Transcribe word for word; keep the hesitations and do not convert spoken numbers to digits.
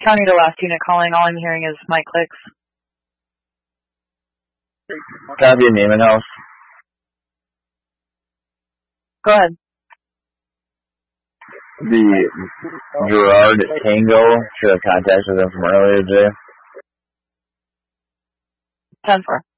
County to last unit calling. All I'm hearing is my clicks. Copy your name and house. Go ahead. The Gerard Tango should have contacted them from earlier today. ten four.